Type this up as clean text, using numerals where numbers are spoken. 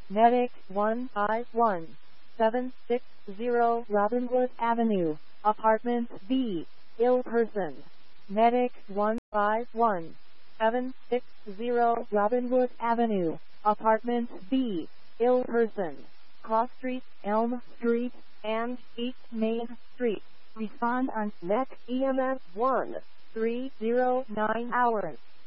Medic 151-760 Robinwood Avenue, Apartment B, ill person. Medic 151-760 Robinwood Avenue, Apartment B, ill person. Cross Street, Elm Street, and East Main Street. Respond on NEC EMS 1309 hours.